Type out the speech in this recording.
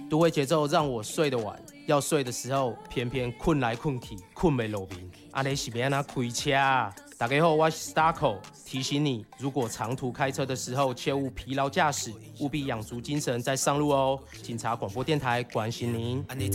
都会节奏让我睡得晚，要睡的时候偏偏困来困去，困没落眠。阿你是要安怎开车啊？大家好，我是 Starco， 提醒你，如果长途开车的时候，切勿疲劳驾驶，务必养足精神再上路哦。警察广播电台关心您。